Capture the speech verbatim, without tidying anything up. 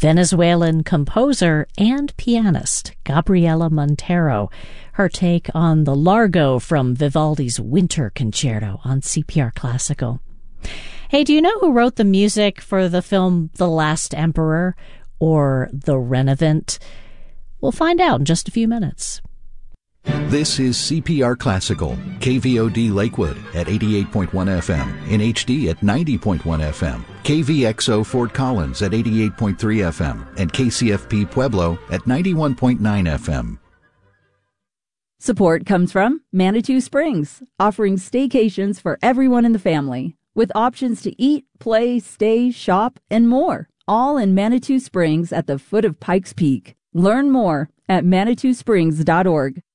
Venezuelan composer and pianist Gabriela Montero. Her take on the Largo from Vivaldi's Winter Concerto on C P R Classical. Hey, do you know who wrote the music for the film The Last Emperor or The Revenant? We'll find out in just a few minutes. This is C P R Classical, K V O D Lakewood at eighty-eight point one F M, in H D at ninety point one F M, K V X O Fort Collins at eighty-eight point three F M, and K C F P Pueblo at ninety-one point nine F M. Support comes from Manitou Springs, offering staycations for everyone in the family, with options to eat, play, stay, shop, and more, all in Manitou Springs at the foot of Pikes Peak. Learn more at manitou springs dot org.